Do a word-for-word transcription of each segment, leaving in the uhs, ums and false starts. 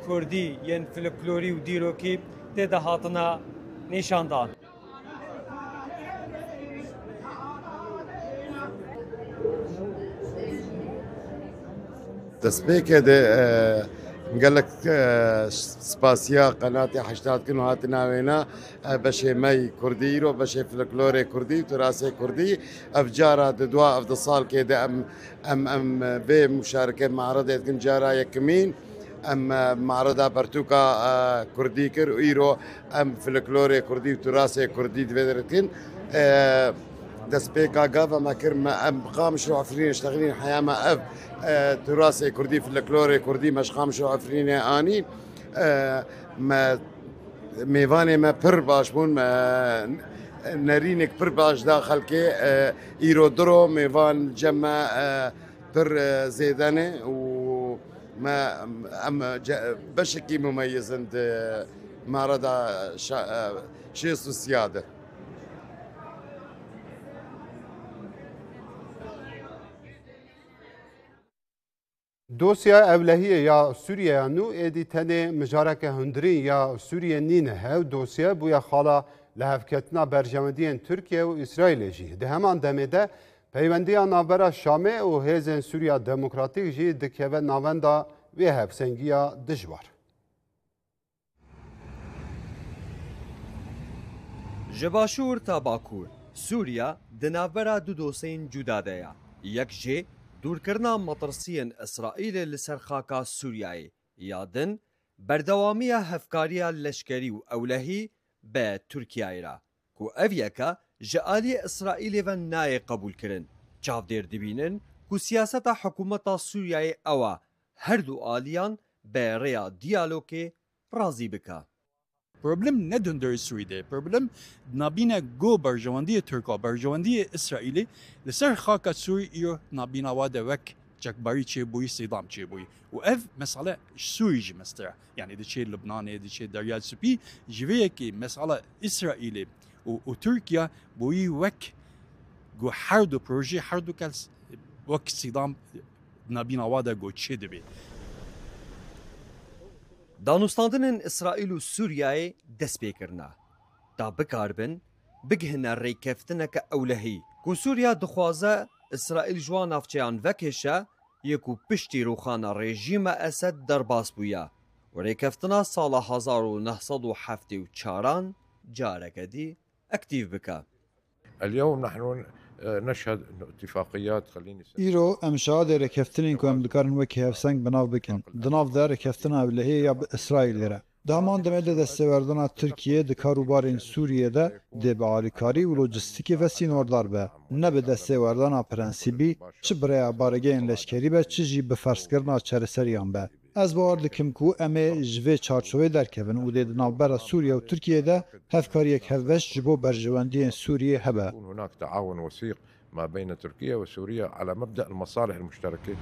کردی یان فلکلوری و دیروکی تێدا هاتنە نیشاندان. دەستپێکێ گەلک سپاسیا قەناتی حشتاد کن و هاتی ناوێنە بەشێ مەی کوردی ئیرۆ بەشێ فلکلۆرێ کوردی و توراسێ کوردی ئەف جارە دوا ئەف دە ساڵ کێدە ئەم ئەم ئەم بێ مشارکە معرەدێتکن جارە یەکمین ئەم معرەدا پەرتووکە کوردی کرد و ئیرۆ ئەم فلکلۆرێ کوردی و توراسێ کوردی دوێدرکن دەستپێکا گاڤەمە کردمە ئەم قامش و عفرینێ شتەغلین حیامە ئەف توراسێ کوردی فلکلۆرێ کوردی مەشقامش و عفرینێ ئانی میوانێ مە پڕ باش بوون نەرینێک پڕ باشدا خەڵکێ ئیرۆ درۆ میوان جەمە پڕ زێدەنێ و ئەم بەشێکی ممەیزند مارەدا شێست و سیادە. Dosya evlehiye ya Suriye nû êdî tenê mijareke hundirîn ya Suriye nîne hev dosya bûye xala lehevketina berjemendiyên Tirkiye û İsraîlê jî. Di heman demê de peywendiya navbera Şamê û hêzên Sûriya Demokratîk jî dikeve navenda vê hevsengiya dijwar. Ji başûr ta bakur, Sûriya di navbera du dosyên cuda de ye. Yek jê دورکردنا مەترسیên İsraîlê li ser xaka Sûriyayê ya din berdewamiya hevkariya leşkerî û ewlehî be Tirkiyeyê re ku ev yeka ji aliyê İsraîlê ve nayê qebûlkirin. Çavdêr dibînin ku siyaseta hikûmeta Sûriyayê ew e her du aliyan be rêya diyalogê razî bike. Problem ne döndürür Suriye'de? Problem nabine go berjewendiyê Türka, berjewendiyê İsraîlê li ser xaka Sûriye nabina wade wek cekbarî çêbûyî sêdam çêbûyî. û ev mesele Sûrî jî mestere. Yani diçê Libnanê, diçê Deryal Spî ji vê yekê mesele İsraîlê û û Tirkiye bûyî wek got her du projê her du kes wek sêdam nabina wade got çê dibe. Danûstandinên İsraîl û Sûriyeyê dest pêkirine. Da bikarbin, bigihine rêkeftineke ewlehî. Ku Sûriya dixwaze İsraîl ji wan navçeyan vekêşe yê ku piştî rûxana rejîma Esed derbas bûye. û rêkeftina sala hezar û neh sed û heftê û çaran careke dî ektîv bike. اليوم نحن نشهد اتفاقيات خليني îro em şahadê rêkeftinên ku em dikarin wekî hevseng binav bikin. Di nav de rêkeftina evlehiyê ya bi İsraîlê re. Di heman demê de destêwerdana Tirkiye di karûbarên Sûriyê dê bi alîkarî û lojîstikê ve sînordar be. Ne bi destêwerdana prensîbî, çi bi rêya baregehên leşkerî be, çi jî bi ferskirina çareseriyan be. Ez bawer dikim ku em ê ji vê çarçovê derkevin û dê di navbera Sûriye û Tirkiyeyê de hevkariyek hevbeş ji bo berjewendiyên Sûriyê hebe. هناك تعاون وثيق ما بين تركيا وسوريا على مبدأ المصالح المشتركة.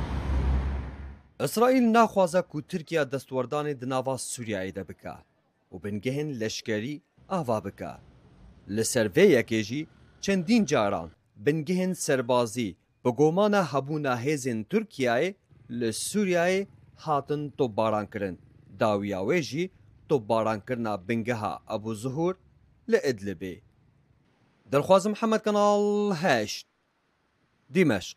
İsraîl naxwaze ku Tirkiye destwerdanê di nava Sûriyeyê de bike û bingehên leşkerî ava bike. Li ser vê yekê jî çendîn caran bingehên serbazî bi gomana hebûna hêzên Tirkiyeyê li Sûriyeyê hatin topbarankirin. Dawiya wê jî topbarankirina bingeha Ebu Zuhur li Idlibê. Dilxwaz Mihemed Kanal heşt Dîmeşq.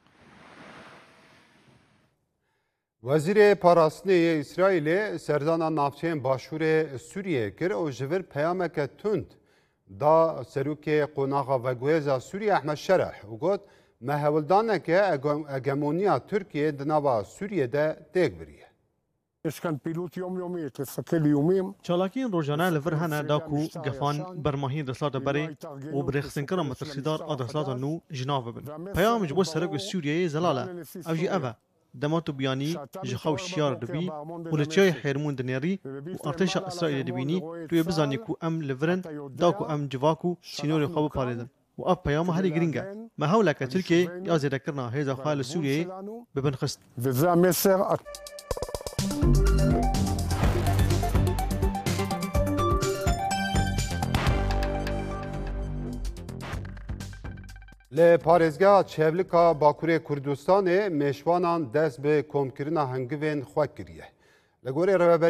Wezîrê Parastinê İsraîlê serdana navçeyên başûrê Sûriyê kir û ji vir peyameke tund da serokê qonaxa veguhêza Sûriye Ehmed Şereh û got me hewildaneke hegemoniya Tirkiye di nava Sûriyê têk biriye. Çalakiyên rojane li vir hene da ku gefan bermahiyên deslata berê û bi rêxistinkiran metirsîdar a deslata nû ji nav bibin. Peyam ji bo serokê Sûriyeyê zelal e. Ev jî ev e. Dema tu biyanî ji xew şiyar dibî û li çiyayê Hêrmûn dinêrî û artêşa İsraîlê dibînî tu yê bizanî ku em li virin da ku em civak û sînorê xwe biparêzin. û ev peyama herî giring e. Me hewleke Tirkiye ya zêdekirina hêza xwe li Sûriyeyê bibin xist. Li parêzgeha çevlika Bakurê Kurdistanê mêşvanan dest bi komkirina hengivên xwe kiriye. Li gorî rêveberî